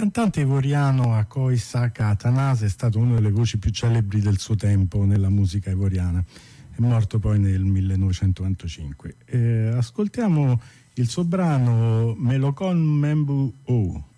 cantante ivoriano Akoi Saka Atanase è stato una delle voci più celebri del suo tempo nella musica ivoriana. È morto poi nel 1995. Ascoltiamo il suo brano Melokon Membu O.